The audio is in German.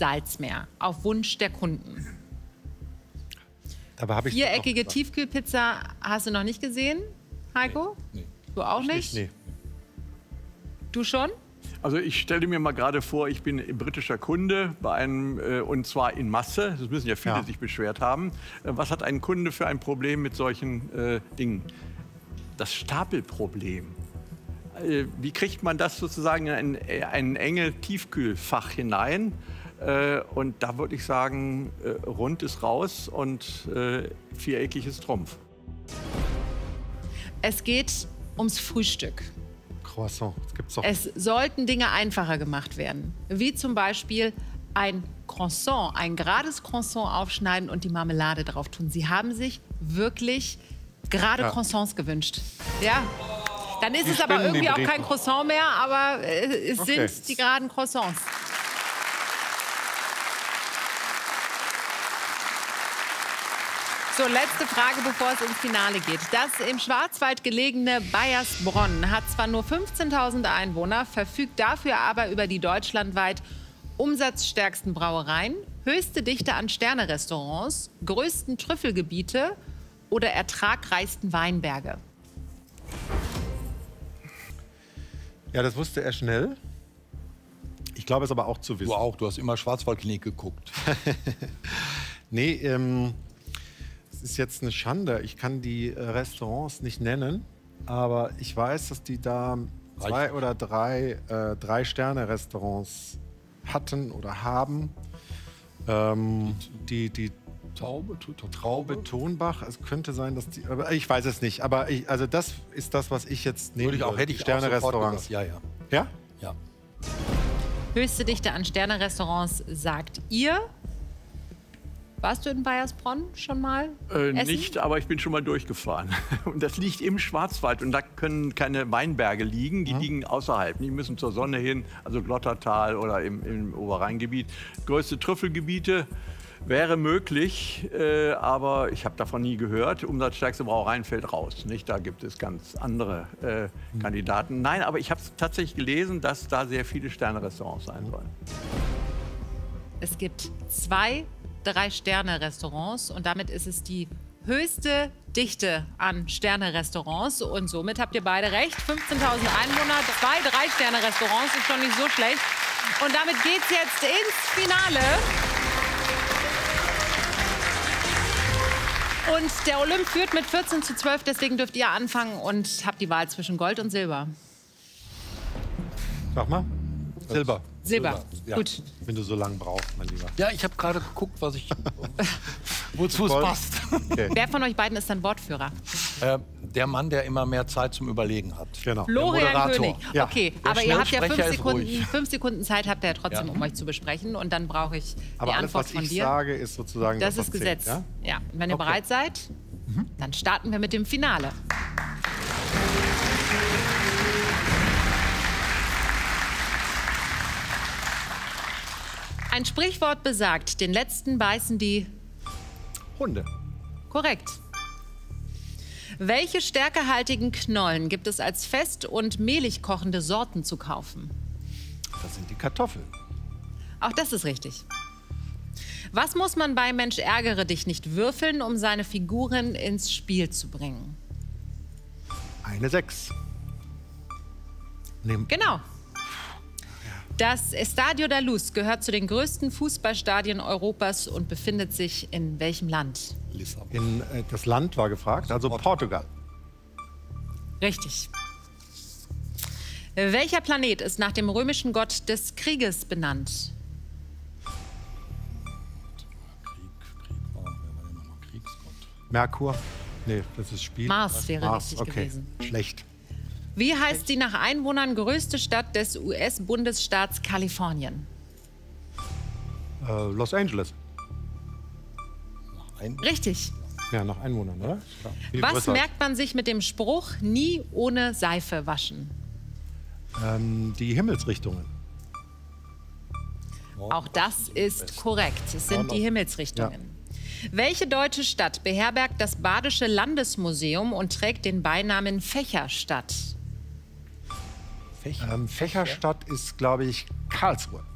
Salzmeer auf Wunsch der Kunden. Aber Viereckige Tiefkühlpizza hast du noch nicht gesehen, Heiko? Nee. Du auch nicht? Nee. Du schon? Also ich stelle mir mal gerade vor, ich bin britischer Kunde bei einem, und zwar in Masse, das müssen ja viele sich beschwert haben. Was hat ein Kunde für ein Problem mit solchen Dingen? Das Stapelproblem. Wie kriegt man das sozusagen in ein enge Tiefkühlfach hinein? Und da würde ich sagen, rund ist raus und viereckig ist Trumpf. Es geht ums Frühstück. Croissant, das gibt's doch. Es sollten Dinge einfacher gemacht werden, wie zum Beispiel ein Croissant, ein gerades Croissant aufschneiden und die Marmelade drauf tun. Sie haben sich wirklich gerade Croissants gewünscht. Ja, dann ist es aber irgendwie auch kein Croissant mehr, aber es sind die geraden Croissants. So, letzte Frage, bevor es ins Finale geht. Das im Schwarzwald gelegene Baiersbronn hat zwar nur 15.000 Einwohner, verfügt dafür aber über die deutschlandweit umsatzstärksten Brauereien, höchste Dichte an Sternerestaurants, größten Trüffelgebiete oder ertragreichsten Weinberge. Ja, das wusste er schnell. Ich glaube, es aber auch zu wissen. Du auch, du hast immer Schwarzwaldklinik geguckt. Nee, es ist jetzt eine Schande. Ich kann die Restaurants nicht nennen, aber ich weiß, dass die da 2 oder 3 Drei-Sterne-Restaurants hatten oder haben. Die Traube Tonbach, es könnte sein, dass die, aber ich weiß es nicht. Aber also das ist das, was ich jetzt nehme. Hätte ich Sterne-Restaurants. Ja, ja. Ja? Ja. Höchste Dichte an Sternerestaurants, sagt ihr. Warst du in Baiersbronn schon mal? Nicht, aber ich bin schon mal durchgefahren. Und das liegt im Schwarzwald und da können keine Weinberge liegen, die liegen außerhalb. Die müssen zur Sonne hin, also Glottertal oder im Oberrheingebiet. Größte Trüffelgebiete wäre möglich, aber ich habe davon nie gehört. Umsatzstärkste Brauereien fällt raus. Nicht? Da gibt es ganz andere Kandidaten. Nein, aber ich habe tatsächlich gelesen, dass da sehr viele Sterne-Restaurants sein sollen. Es gibt 2 Drei-Sterne-Restaurants und damit ist es die höchste Dichte an Sterne-Restaurants und somit habt ihr beide recht. 15.000 Einwohner, 2 Drei-Sterne-Restaurants ist schon nicht so schlecht. Und damit geht's jetzt ins Finale. Und der Olymp führt mit 14:12, deswegen dürft ihr anfangen und habt die Wahl zwischen Gold und Silber. Sag mal. Silber. Silber. Ja. Gut. Wenn du so lange brauchst, mein Lieber. Ja, ich habe gerade geguckt, wozu es passt. Okay. Wer von euch beiden ist dann Wortführer? Der Mann, der immer mehr Zeit zum Überlegen hat. Genau. Florian König. Ja. Okay, Der aber ihr habt ja Schnellsprecher 5 Sekunden Zeit, habt ihr ja trotzdem, um euch zu besprechen. Und dann brauche ich die Aber alles, Antwort was von ich dir. sage, ist sozusagen Das was ist zählt, Gesetz. ja? Ja. Und wenn ihr Okay. bereit seid, dann starten wir mit dem Finale. Ein Sprichwort besagt, den letzten beißen die... Hunde. Korrekt. Welche stärkehaltigen Knollen gibt es als fest und mehlig kochende Sorten zu kaufen? Das sind die Kartoffeln. Auch das ist richtig. Was muss man bei Mensch ärgere dich nicht würfeln, um seine Figuren ins Spiel zu bringen? Eine 6. Genau. Das Estadio da Luz gehört zu den größten Fußballstadien Europas und befindet sich in welchem Land? Lissabon. Das Land war gefragt, also Portugal. Richtig. Welcher Planet ist nach dem römischen Gott des Krieges benannt? Merkur? Nee, das ist Spiel. Mars wäre Mars, richtig okay. gewesen. Schlecht. Wie heißt die nach Einwohnern größte Stadt des US-Bundesstaats Kalifornien? Los Angeles. Richtig. Ja, nach Einwohnern, oder? Klar. Viel Was größer. merkt man sich mit dem Spruch, nie ohne Seife waschen? Die Himmelsrichtungen. Auch das ist korrekt. Es sind die Himmelsrichtungen. Welche deutsche Stadt beherbergt das Badische Landesmuseum und trägt den Beinamen Fächerstadt? Fächerstadt ist, glaube ich, Karlsruhe.